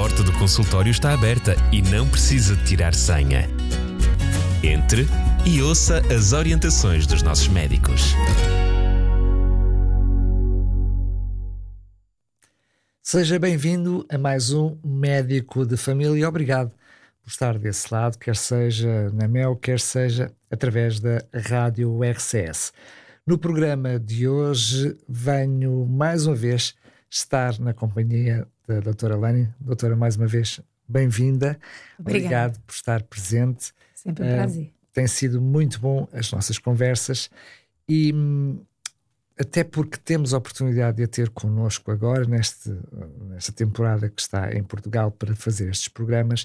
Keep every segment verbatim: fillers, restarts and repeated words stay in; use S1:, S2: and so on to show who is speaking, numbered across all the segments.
S1: porta do consultório está aberta e não precisa de tirar senha. Entre e ouça as orientações dos nossos médicos.
S2: Seja bem-vindo a mais um Médico de Família. Obrigado por estar desse lado, quer seja na Mel, quer seja através da Rádio R C S. No programa de hoje venho mais uma vez estar na companhia da doutora Lani. Doutora, mais uma vez, bem-vinda. Obrigado por estar presente.
S3: Sempre um prazer. Uh,
S2: tem sido muito bom as nossas conversas e hum, até porque temos a oportunidade de a ter connosco agora, neste, nesta temporada que está em Portugal para fazer estes programas.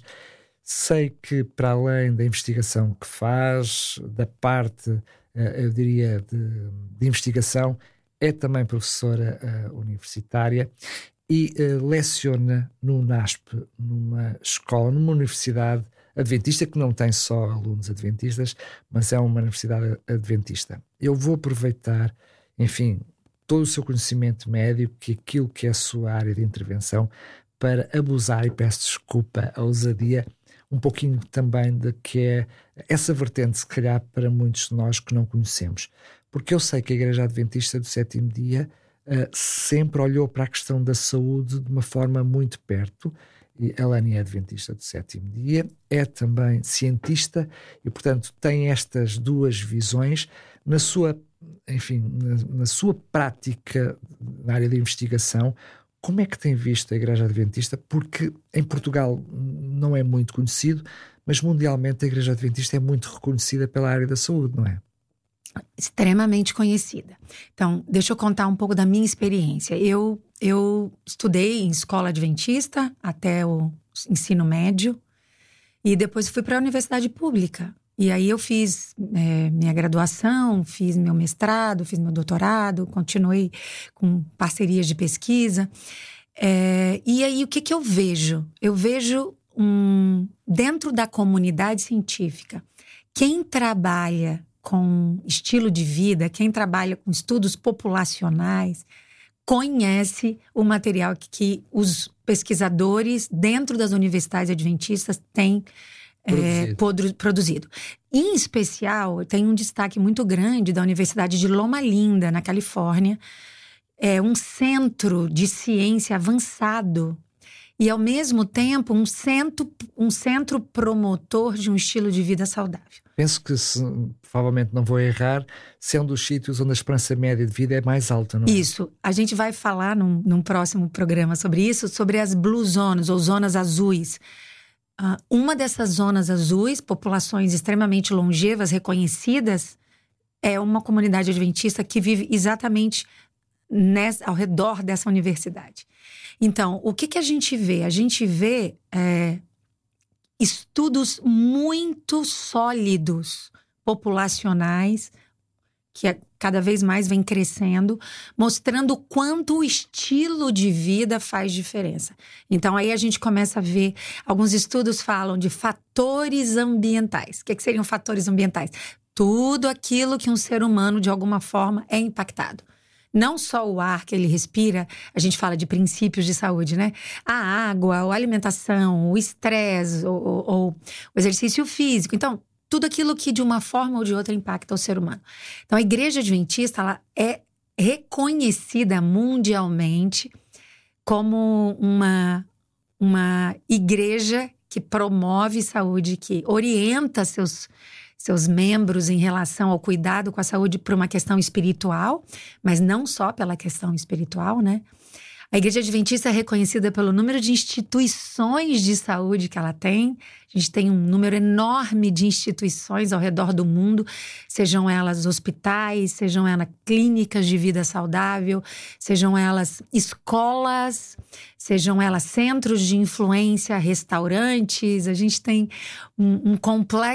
S2: Sei que, para além da investigação que faz, da parte, eu diria, de, de investigação, é também professora uh, universitária e uh, leciona no NASP, numa escola, numa universidade adventista, que não tem só alunos adventistas, mas é uma universidade adventista. Eu vou aproveitar, enfim, todo o seu conhecimento médico, que aquilo que é a sua área de intervenção, para abusar, e peço desculpa a ousadia, um pouquinho também de que é essa vertente, se calhar, para muitos de nós que não conhecemos. Porque eu sei que a Igreja Adventista do Sétimo Dia uh, sempre olhou para a questão da saúde de uma forma muito perto. E a Lani é Adventista do Sétimo Dia, é também cientista e, portanto, tem estas duas visões na sua, enfim, na, na sua prática na área de investigação. Como é que tem visto a Igreja Adventista? Porque em Portugal não é muito conhecido, mas mundialmente a Igreja Adventista é muito reconhecida pela área da saúde, não é?
S3: Extremamente conhecida. Então, deixa eu contar um pouco da minha experiência. Eu, eu estudei em escola adventista até o ensino médio e depois fui para a universidade pública. E aí eu fiz é, minha graduação, fiz meu mestrado, fiz meu doutorado, continuei com parcerias de pesquisa. É, e aí o que, que eu vejo? Eu vejo um, dentro da comunidade científica, quem trabalha com estilo de vida, quem trabalha com estudos populacionais, conhece o material que, que os pesquisadores dentro das universidades adventistas têm produzido. É, produzido. Em especial, tem um destaque muito grande da Universidade de Loma Linda, na Califórnia. É um centro de ciência avançado e, ao mesmo tempo, um centro, um centro promotor de um estilo de vida saudável.
S2: Penso que, se, provavelmente não vou errar, se é um dos sítios onde a esperança média de vida é mais alta, não é?
S3: Isso. A gente vai falar num, num próximo programa sobre isso, sobre as Blue Zones, ou zonas azuis. Uh, uma dessas zonas azuis, populações extremamente longevas, reconhecidas, é uma comunidade adventista que vive exatamente nessa, ao redor dessa universidade. Então, o que, que a gente vê? A gente vê é, estudos muito sólidos, populacionais, que é, cada vez mais vem crescendo, mostrando quanto o estilo de vida faz diferença. Então, aí a gente começa a ver, alguns estudos falam de fatores ambientais. O que, que seriam fatores ambientais? Tudo aquilo que um ser humano, de alguma forma, é impactado. Não só o ar que ele respira, a gente fala de princípios de saúde, né? A água, a alimentação, o estresse, ou, ou, ou o exercício físico. Então, tudo aquilo que de uma forma ou de outra impacta o ser humano. Então, a Igreja Adventista, ela é reconhecida mundialmente como uma, uma igreja que promove saúde, que orienta seus, seus membros em relação ao cuidado com a saúde por uma questão espiritual, mas não só pela questão espiritual, né? A Igreja Adventista é reconhecida pelo número de instituições de saúde que ela tem. A gente tem um número enorme de instituições ao redor do mundo, sejam elas hospitais, sejam elas clínicas de vida saudável, sejam elas escolas, sejam elas centros de influência, restaurantes. A gente tem um, um complexo